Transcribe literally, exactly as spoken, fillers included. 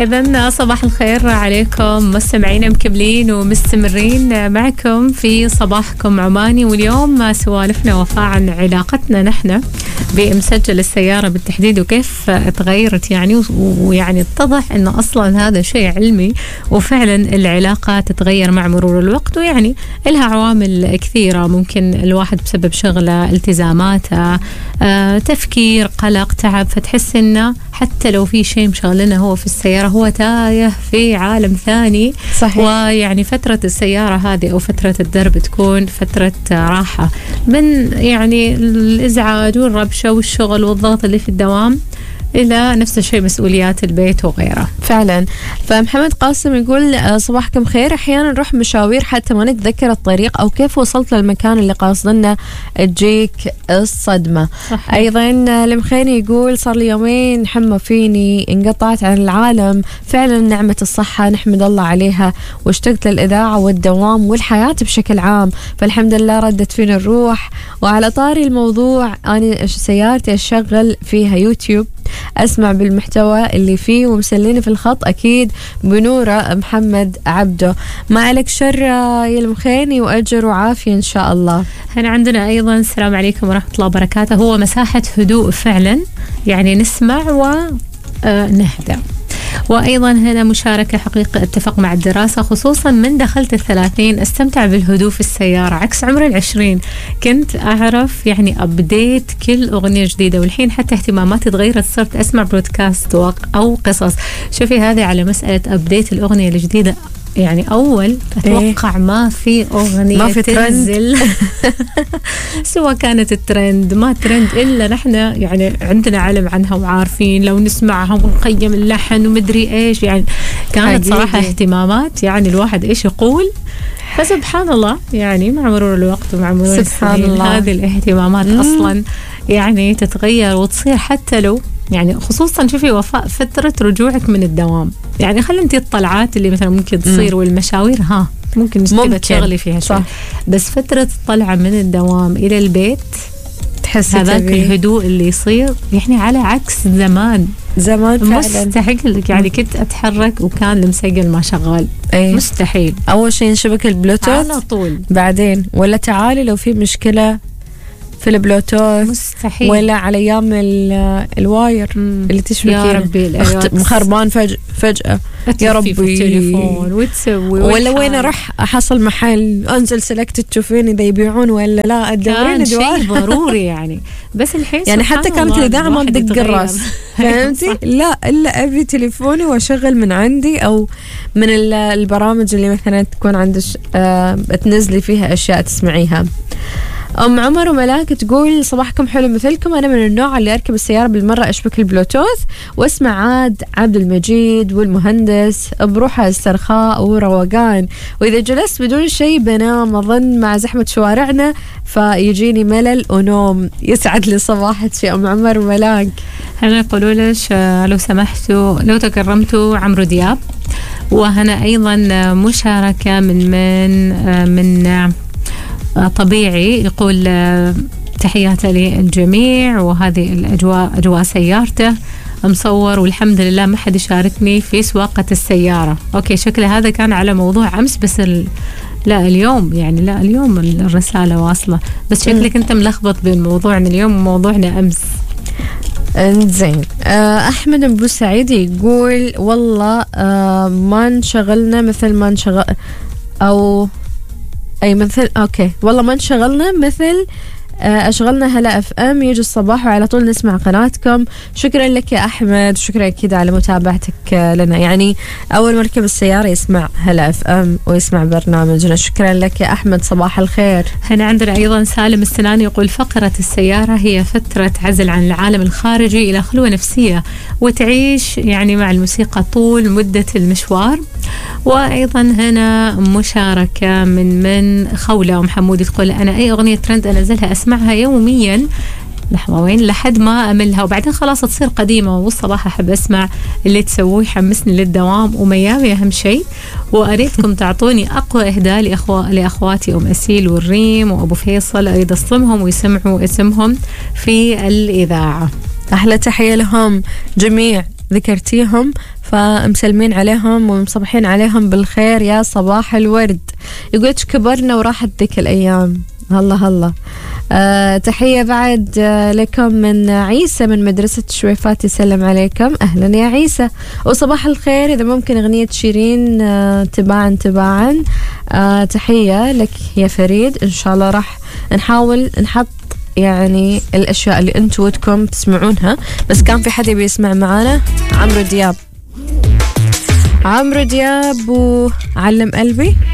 إذن صباح الخير عليكم مستمعين مكملين ومستمرين معكم في صباحكم عماني. واليوم سوالفنا وفاء عن علاقتنا نحن بمسجل السيارة بالتحديد وكيف تغيرت يعني، ويعني اتضح أنه أصلا هذا شيء علمي وفعلا العلاقة تتغير مع مرور الوقت، ويعني لها عوامل كثيرة، ممكن الواحد بسبب شغله، التزاماته، آه، تفكير، قلق، تعب، فتحس انه حتى لو في شيء مشغلنا هو في السيارة هو تايه في عالم ثاني. صحيح. ويعني فترة السيارة هذه أو فترة الدرب تكون فترة راحة من يعني الإزعاج والربشة والشغل والضغط اللي في الدوام إلى نفس الشيء مسؤوليات البيت وغيره. فعلا. فمحمد قاسم يقول صباحكم خير، أحيانا نروح مشاوير حتى ما نتذكر الطريق أو كيف وصلت للمكان اللي قاصدنا تجيك الصدمة. صحيح. أيضا المخيني يقول صار لي يومين حمى فيني، انقطعت عن العالم، فعلا نعمة الصحة نحمد الله عليها، واشتقت للإذاعة والدوام والحياة بشكل عام، فالحمد لله ردت فينا الروح. وعلى طاري الموضوع، أنا سيارتي أشغل فيها يوتيوب، أسمع بالمحتوى اللي فيه، ومسليني في الخط أكيد بنورة محمد عبده. ما عليك شر يا المخيني، وأجر وعافية إن شاء الله. هنا عندنا أيضا السلام عليكم ورحمة الله وبركاته، هو مساحة هدوء فعلا، يعني نسمع ونهدأ. وأيضا هنا مشاركة حقيقة، اتفق مع الدراسة خصوصا من دخلت الثلاثين استمتع بالهدوء في السيارة عكس عمر العشرين، كنت أعرف يعني أبديت كل أغنية جديدة، والحين حتى اهتماماتي تغيرت، صرت أسمع برودكاست أو قصص. شوفي هذه على مسألة أبديت الأغنية الجديدة، يعني أول أتوقع ما في أغنية ما في تنزل سواء كانت الترند ما ترند إلا نحن يعني عندنا علم عنها وعارفين لو نسمعها ونقيم اللحن ومدري إيش، يعني كانت صراحة اهتمامات يعني الواحد إيش يقول. فسبحان الله يعني مع مرور الوقت ومع مرور السنين هذه الاهتمامات مم. أصلا يعني تتغير وتصير، حتى لو يعني خصوصا شوفي وفاء فترة رجوعك من الدوام، يعني خلي انتي الطلعات اللي مثلا ممكن تصير والمشاوير ها ممكن تبغى تشغلي فيها شوي، بس فترة الطلعة من الدوام إلى البيت تحس هذاك الهدوء اللي يصير يعني على عكس زمان. زمان فعلا مستحيل يعني كنت أتحرك وكان المسجل ما شغال. أيه. مستحيل. أول شيء نشبك البلوتوث على طول، بعدين ولا تعالي لو في مشكلة في البلوتوث مستحيل، ولا على ايام الواير مم. اللي تشبكين يا ربي مخربان فج... فجأة يا ربي في التليفون وتسوي ولا وين اروح احصل محل انزل سلكت تشوفين اذا يبيعون ولا لا، كان شيء ضروري يعني. بس الحين يعني حتى كانت الاذاعه ما تدق الراس، فهمتي؟ لا الا ابي تليفوني واشغل من عندي او من البرامج اللي مثلا تكون عندك آه تنزلي فيها اشياء تسمعيها. أم عمر وملاك تقول صباحكم حلو مثلكم، أنا من النوع اللي أركب السيارة بالمرة أشبك البلوتوث واسمع عاد عبد المجيد والمهندس بروحها استرخاء وروقان، وإذا جلست بدون شيء بنام أظن مع زحمة شوارعنا فيجيني ملل ونوم. يسعد لي صباحك يا أم عمر وملاك. هنا يقولوا لش لو سمحتوا لو تكرمتوا عمرو دياب. وهنا أيضا مشاركة من من من طبيعي يقول تحياته للجميع، وهذه الأجواء أجواء سيارته مصور والحمد لله ما حد يشاركني في سواقة السيارة. أوكي شكله هذا كان على موضوع أمس، بس ال... لا اليوم يعني لا اليوم الرسالة واصلة، بس شكلك أنت ملخبط بين موضوعنا اليوم وموضوعنا أمس. انزين. أحمد أبو سعيد يقول والله ما انشغلنا مثل ما انشغل أو أي مثل أوكي والله ما انشغلنا مثل أشغلنا هلا اف ام، يجي الصباح وعلى طول نسمع قناتكم. شكرا لك يا أحمد، شكرا أكيد على متابعتك لنا، يعني أول مركب السيارة يسمع هلا اف ام ويسمع برنامجنا. شكرا لك يا أحمد، صباح الخير. هنا عندنا أيضا سالم السناني يقول فقرة السيارة هي فترة عزل عن العالم الخارجي إلى خلوة نفسية وتعيش يعني مع الموسيقى طول مدة المشوار. وأيضا هنا مشاركة من من خولة ومحمود تقول أنا أي أغنية ترند أنزلها أسمعها يوميا لحظة وين لحد ما أملها وبعدين خلاص تصير قديمة، والصباح أحب أسمع اللي تسويه يحمسني للدوام وميامي أهم شيء. وأريدكم تعطوني أقوى إهداء لأخو... لأخواتي أم أسيل والريم وأبو فيصل، أريد أصلمهم ويسمعوا اسمهم في الإذاعة. أحلى تحية لهم جميع ذكرتيهم فمسلمين عليهم ومصبحين عليهم بالخير. يا صباح الورد. يقولك كبرنا وراحت ذيك الأيام. هلا هلا. أه تحية بعد أه لكم من عيسى من مدرسة شويفات، يسلم عليكم. أهلا يا عيسى وصباح الخير. إذا ممكن أغنية شيرين أه تباعا تباعا. أه تحية لك يا فريد. إن شاء الله راح نحاول نحط يعني الأشياء اللي أنتوا ودكم تسمعونها. بس كان في حد بيسمع معانا، عمرو دياب. عمرو دياب وعلم قلبي.